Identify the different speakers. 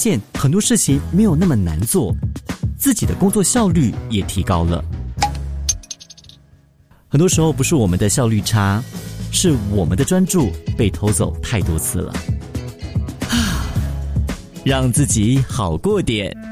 Speaker 1: 现很多事情没有那么难做，自己的工作效率也提高了。很多时候不是我们的效率差，是我们的专注被偷走太多次了。让自己好过点。